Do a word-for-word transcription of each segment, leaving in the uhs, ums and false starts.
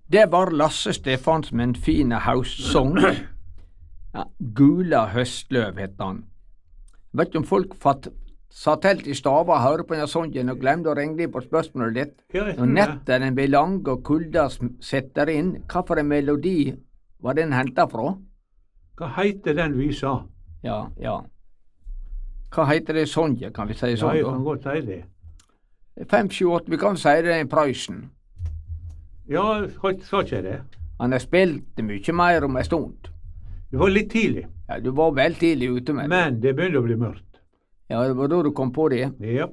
Det var Lasse Stefansen med en fin haussong. Ja, Gula høstløv heter han. Vet du om folk fatt, satt helt i stava og hørte på denne songen og glemte å ringe på spørsmålet ditt? Ja, jeg Når tror det. nettene blir lange og kulda sm- setter inn, hva for en melodi var den hentet fra? Hva heter den visa? Ja, ja. Hva heter det songen, kan vi si Ja, sånn jeg da? kan godt si det. fem sju åtte, vi kan si det i Prøysen. Ja, sa sa ikke jeg det? Han har spilt mye mer om en stund. Det var litt tidlig, Ja, du var vel tidlig ute med det. men det begynte å bli mørkt. Ja, det var da du kom på det. Ja.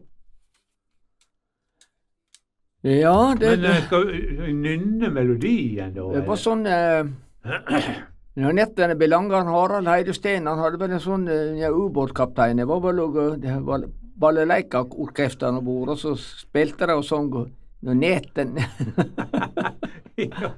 Ja, det, Men jeg skal nynne melodien, da? det var sånn eh, Når nettene ble langere, Harald Heidesteen, han hadde vel en sånn eh, ja, ubåtkaptein. Det var vel også, det var balaleika-orkesteren og bord, og så spilte de og sang, og når neten Ja.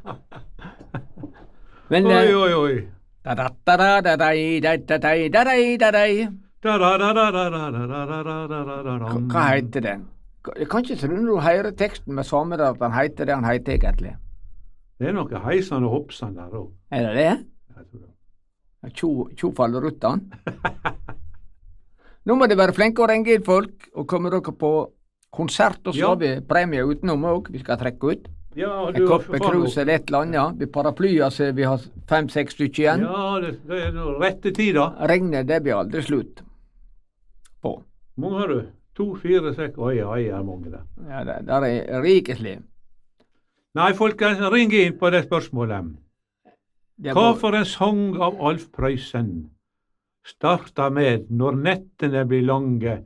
Men Oi, eh, oi, oi. da-da-da-da-da-dei, da-da-dei, da-dei, da-dei. Da-da-da-da-da-da-da-da-da-da-da. Hva hva heter den? Jeg kan ikke tro når du hører teksten med samme der at han heter det han heter egentlig. Det er noe heisan og hoppsan der òg. Er det det? Tjo, tjofalleruttan. Nå må dere være flinke å ringe inn folk, og kommer dere på konsert, og så Ja. har vi premie utenom òg, vi skal trekke ut. Ja, En du har kopp for med faen krus eller et eller annet, ja. Vi paraplyer så vi har fem-seks stykker igjen. Ja, det, det er nå rette tid, da. Regnet, det blir aldri slutt på. Mange har du? To, fire, seks Oi, oi, er mange der. Ja, det, der er rikelig. Nei, folkens, ring inn på det spørsmålet. Det Hva var- for en sang av Alf Prøysen starta med 'Når nettene blir lange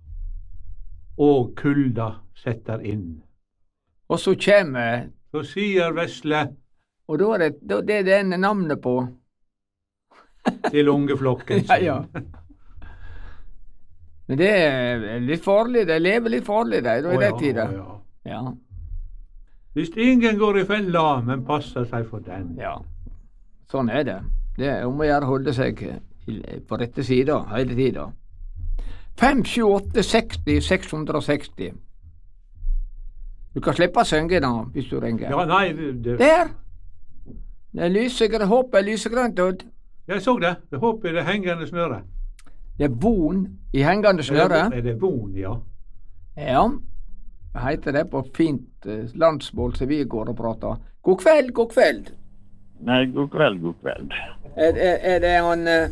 og kulda setter inn'? Og så kommer, Så sier vesle og da er det da, det er det navnet på. til ungeflokken Ja, sin. ja. Men det er litt farlig, de lever litt farlig, de, da, i Å, de ja, tider. å, ja. Ja, Hvis ingen går i fella, men passer seg for den. ja. Sånn er det. Det er om å gjøre å holde seg i- på rette sida hele tida. fem sju åtte seksti seks hundre og seksti. Du kan slippe å synge da, hvis du ringer. Ja, nei, det, det, Der! Det er lysegrønt, håpet er lysegrønt, Odd. jeg så det. Jeg håper det er hengende snøre. Det er von i hengende snøre. Er det, er det von, ja? Ja, det heter det på fint eh, landsmål som vi går og prater. God kveld, god kveld. Nei, god kveld, god kveld. Er, er, er det han eh,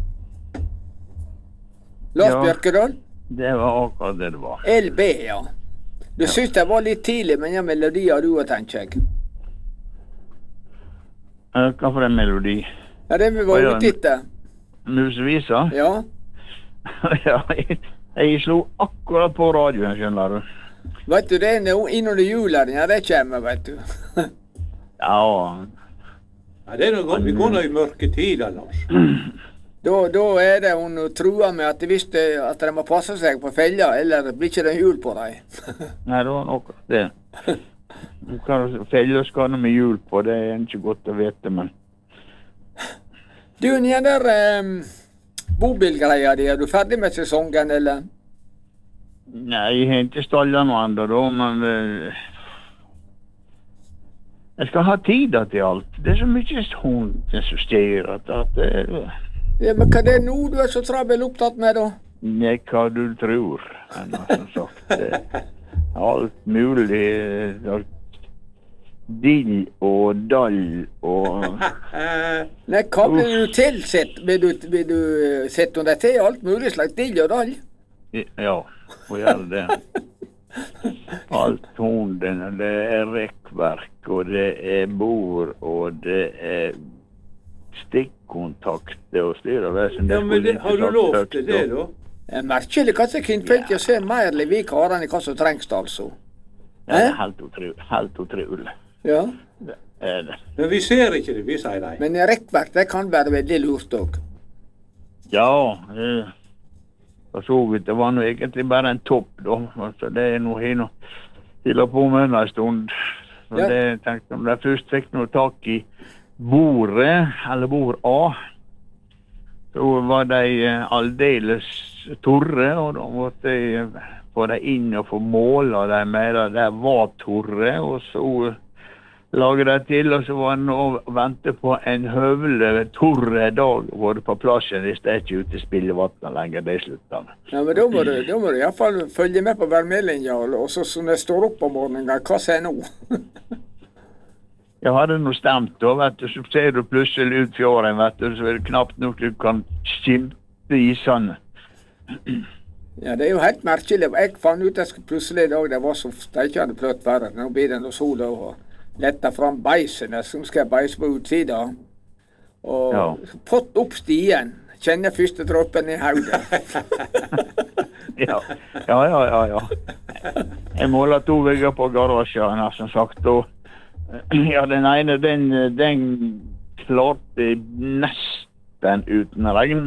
Lars Ja. Bjørkedal? Det var akkurat det det var. L B, ja. Du syns det var litt tidlig med den melodien du har, tenker jeg. Eh, Hva for en melodi? Ja, det vi var Å, ja. ute etter. Musevisa? Ja. Ja, jeg, jeg slo akkurat på radioen, skjønner du. Vet du, det er nå innunder jula ja, det kommer, vet du. Ja, Ja, det er noe godt. Vi går nå i mørke tider, Lars. Da, da er det hun truer med at hvis det, at de må passe seg på fella, eller blir ikke det jul på dem. nei, det var akkurat det. Du kan felle skader med hjul på, det er ikke godt å vite, men Du, den der eh, bobilgreia di, er du ferdig med sesongen, eller? nei, jeg har ikke stallet noe andre da, men eh, jeg skal ha tid til alt. Det er så mye sånt som styrer at, at det Ja, men hva er det nå du er så travel opptatt med, da? er hva du tror. Men som sagt, eh, alt mulig. eh, Dill og dall og Nei, hva blir du tilsett? Vil du, vil du eh, sette under til alt mulig slags dill og dall? Ja, få gjøre det. Alt hunden, det er rekkverk, og det er bord, og det er stikkontakter og styr og vesen. Ja, men det, har du lov til det, da? Det er merkelig hva som kvinnfolk ser mer liv i karene i hva som trengs, altså. Ja, det er helt utrolig. Helt utrolig. Ja, Det er det. Men vi ser ikke det, vi sier nei. men rekkverk, det kan være veldig lurt òg. Ja, eh, for så vidt. Det var nå egentlig bare en topp, da. Altså, det er noe jeg nå holder på med en stund. Så Ja. det tenkte jeg, om jeg først fikk noe tak i bordet, eller bord A, så var de eh, aldeles torre, og da måtte jeg få dem inn og få måle dem med det. Det var torre, og så lage det til, og så var han og vente på en høvelig torre dag, var det på plassen, hvis det er ikke ute i spillevattnet lenger, det sluttet. Ja, men da må du, da må du i hvert fall følge med på værmeldingen, og så når jeg står opp om morgenen, hva sier jeg nå? Jeg hadde noe stemt da, vet du, så ser du plutselig ut fjorden, vet du, så er det knapt nok du kan skimte isene. Ja, det er jo helt merkelig. Jeg fant ut at plutselig i dag, det var så steikende pløtt været. Nå blir det noe sol og lette fram beisen, så skal jeg beise på utsida. Og Ja. fått opp stien. Kjenner første dråpen i hodet. Ja, ja, ja, ja. ja. Jeg måler to vegger på garasjen, har som sagt, og ja, den ene, den, den klarte nesten uten regn.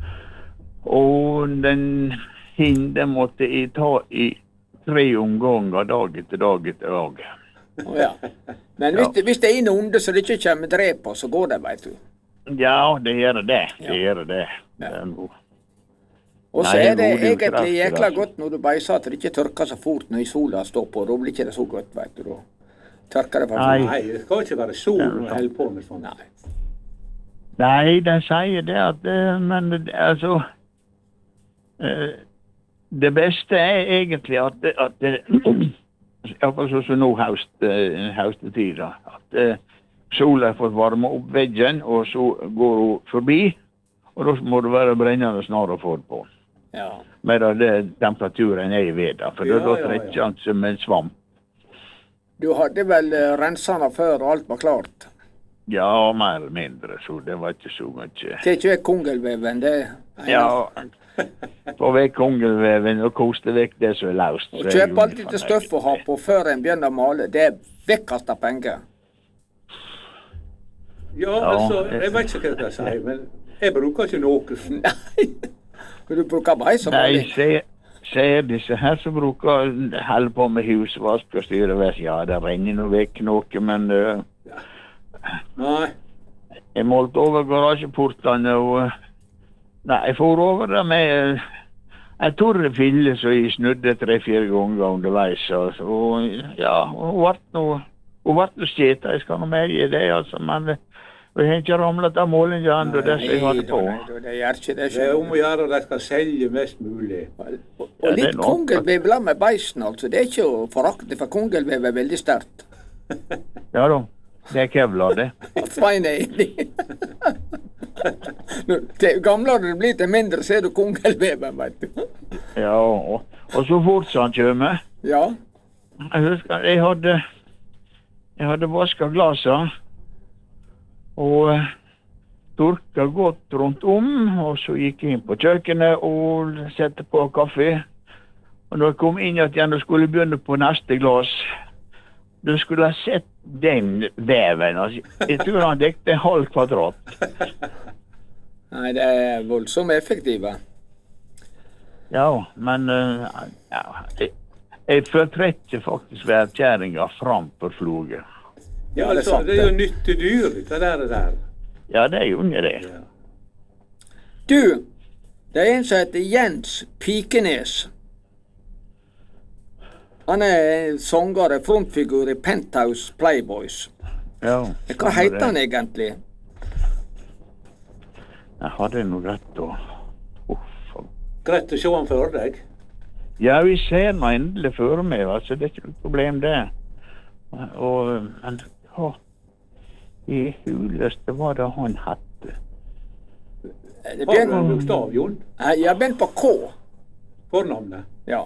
Og den hinde måtte jeg ta i tre omganger dag etter dag etter dag. Å, ja. Men hvis, det, hvis det er en onde så det ikke kommer drep på, så går det, vet du. Ja, det gjør det. Det Ja. gjør det. Ja. Det er noe. Og så Nei, er det det går jo egentlig kraftig, jækla altså. godt når du beiser at det ikke tørker så fort når sola står på. Da blir ikke det så godt, vet du. Da tørker det for Nei. fort. Nei, det skal ikke være sol når jeg holder på med sånt. Nei. Nei, den sier det at eh, Men det- altså eh, Det beste er egentlig at, det- at det, iallfall sånn som nå høst, eh, høstetid, da, at eh, sola har fått varme opp veggen, og så går hun forbi, og da må det være brennende snar å få det på. Ja. Medan det temperaturen er i veda, for Ja, da ja, ja. trekker han som en svamp. Du hadde vel eh, rensene før og alt var klart? Ja, mer eller mindre, så det var ikke så mye. Det er ikke kongelveven, det er Ja, få vekk kongelveven og koste vekk det som er løst. Og kjøpe alt dette stoff å ha på før en begynner å male, det er vekkasta penger. Ja, Ja, altså, det- jeg vet ikke hva jeg skal si, men jeg bruker ikke noe. Nei, du bruker beis som Nei, vanlig. se, ser disse her som bruker holde på med husvask og styre vest. Ja, det renner nå vekk noe, men uh, Nei, jeg målte over garasjeportene og uh, Nei, jeg får over det med uh, en torre fille som jeg snudde tre-fire ganger underveis. Og, og ja, hun ble nå Hun ble nå skjeta, jeg skal nå medgi det, altså, men uh, jeg har ikke ramlet av målingen ennå, det som jeg hadde på. Nei, da, det gjør ikke det. det er om å gjøre at jeg skal selge mest mulig. Og, Ja, og det er litt nok. kongelvev la med beisen, altså. Det er ikke å forakte, for kongelvev er veldig sterkt. Ja da, det er kevlar, det. Svein er enig. Når- Til gamlere det blir, til mindre ser du kongelveven, vet du. Ja, og, og så fort som han kommer. Ja. Jeg husker, jeg hadde, jeg hadde vasket glasene, og uh, turka godt rundt om, og så gikk jeg inn på kjøkkenet og sette på kaffe. Og når jeg kom inn igjen og skulle begynne på neste glas, du skulle ha sett den veven. Altså, jeg tror han dekte en halv kvadrat. Nei, det er voldsomt effektive. Ja, men uh, ja, jeg, jeg fortrekker faktisk værkjæringa framfor floget. Ja, Ja, det er altså, sant, det er jo det. nyttig dyr, det der. Det der. Ja, det er jo ikke det. Ja. Du, det er en som heter Jens Pikenes. Han er en sanger og frontfigur i Penthouse Playboys. Ja, Hva heter han egentlig? Jeg hadde noe rett å... Uff. Greit å se han for deg. Ja, vi ser nå endelig for meg, altså det er ikke noe problem det. Og, men, ja, i huleste var det han hadde. Det Har du en begynner, bokstav, Jon? jeg begynner på K. Fornavnet? Ja.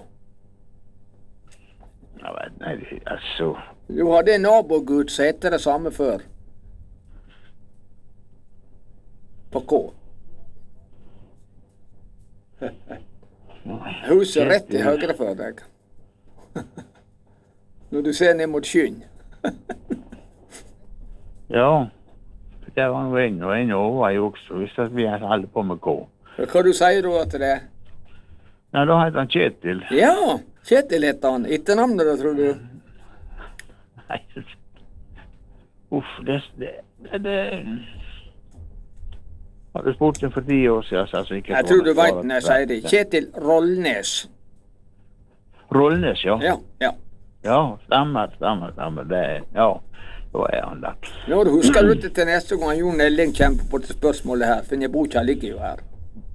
Ja, men, nei, altså, Du hadde en nabogutt som heter det samme før. På K. Huset rett til høyre for deg. Når du ser ned mot skyen. ja, det var noe en og en over jeg også, hvis at vi holder på med K. Hva du sier du at det er? Nei, da heter han Kjetil. Ja, Kjetil heter han. Etternavnet da, tror du? Nei, uff, det, det, det, det Har du spurt ham for ti år siden, så altså ikke... Jeg tror du veit når jeg sier det. Kjetil Rollnes. Rollnes, ja. Ja, ja. Ja, stemmer, stemmer, stemmer. Det, ja. Da er han der. Nå husker du til neste gang Jon Elling kjemper på det spørsmålet her, for Nebukja ligger jo her.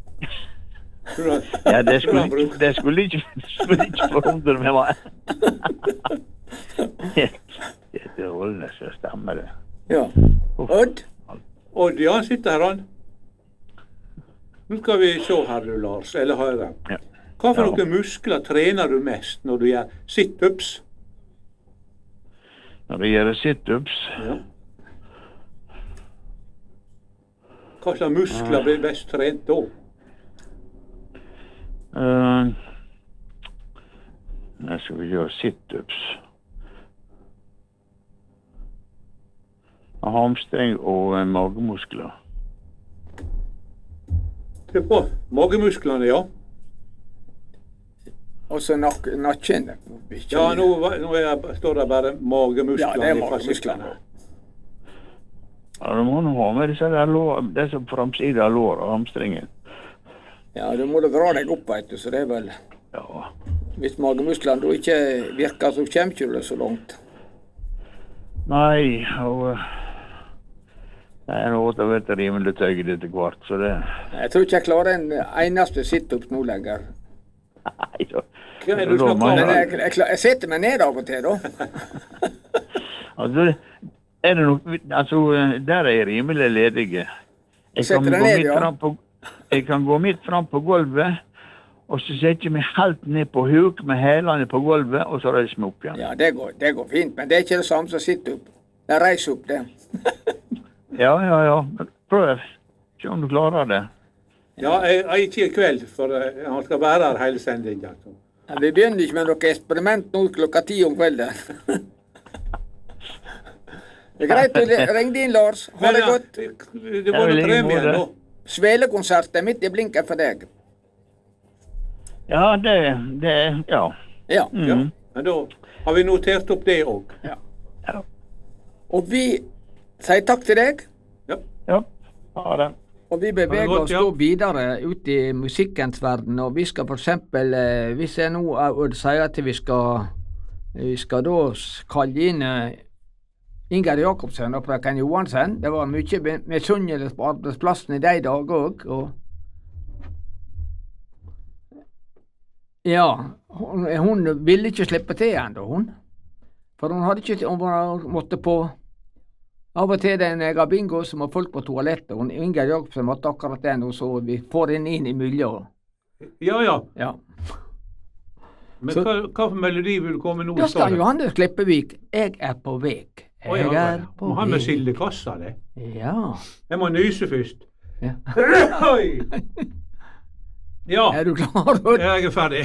Ja, det skulle ikke, det skulle ikke, det skulle ikke forundre meg. meg. Det er det rollene som stemmer det. Ja. Odd? Odd, ja, sitter her han. Nå skal vi se her du, Lars, eller høre. Ja. Hva for Ja. noen muskler trener du mest når du gjør sit-ups? Når det gjør sit-ups, Ja. Hva slags muskler blir best trent da? uh, Nå skal vi gjøre sit-ups. Hamstring og eh, magemuskler. Se på magemusklene, ja. Og så nak nakken. Ja, nå, nå er jeg, står det bare magemusklene. Ja, det er i magemusklene. Ja, da må du ha med disse der lår, det som framsida av lår og hamstringen. Ja, du må da dra deg opp, vet du, så det er vel... Ja. Hvis magemusklene da ikke virker, så kommer ikke du så langt. Nei, og eh, det er noe å vet rimelig tøyget etter hvert, så det... Jeg tror ikke jeg klarer en eneste sit-ups nå lenger. Nei, da. Hva er det du Da snakker må om? Men jeg- jeg, jeg, klar- jeg setter meg ned av og til, da. Altså, er det nok, altså, der er jeg rimelig ledige. Jeg kan, Setter deg gå ned, midt ja. fram på, jeg kan gå midt fram på gulvet, og så setter jeg meg helt ned på huk med hælene på gulvet, og så reiser jeg meg opp igjen. Ja, det går, det går fint, men det er ikke det samme som sit-up. Det reiser opp, det. Ja, ja, ja. Men prøv. Se om du klarer det. Ja, jeg er ikke i kveld, for eh, han skal være her hele sendingen. Altså. Ja, vi begynner ikke med noe eksperiment nå klokka ti om kvelden. Det er greit du ringte inn, Lars. Ha det ja, godt. Det, det Ja, var i noe like premie måte. nå. Svelekonsert er midt i blinken for deg. Ja, det, det, ja. Ja. Mm. Ja, men da har vi notert opp det òg. Ja. Og vi sier takk til deg. Ja. Ha det. Og vi beveger godt, oss ja. da videre ut i musikkens verden, og vi skal for eksempel, eh, hvis jeg nå eh, sier at vi skal, vi skal da s- kalle inn eh, Ingar Jakobsen og frøken Johansen. Det var mye be- misunnelse på arbeidsplassen i de dager òg, og ja, hun, hun ville ikke slippe til ennå, hun. For hun hadde ikke, hun var- måtte på av og til den jeg har bingo som har folk på toalettet, og Ingar Jakobsen måtte akkurat den, og så vi får den inn i miljøet. Ja, ja. Ja. Men Så- hva, hva for melodi vil du komme nå? Da står skal det? Johannes Klippevik, jeg er på vek. Å, Jeg ja, er på må ha med vek. sildekassa, det. Ja. Jeg må nyse først. Ja. Oi! Ja, Er du klar? Rudd? jeg er ferdig.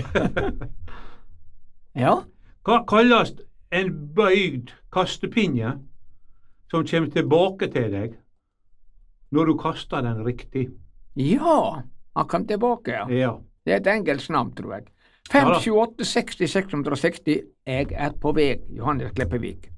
Ja. Hva kalles en bøyd kastepinne som kommer tilbake til deg når du kaster den riktig? Ja, han kom tilbake, ja. Ja. Det er et engelsk navn, tror jeg. fem Ja da. sju åtte seksti seks hundre og seksti, jeg er på vek, Johannes Klippevik.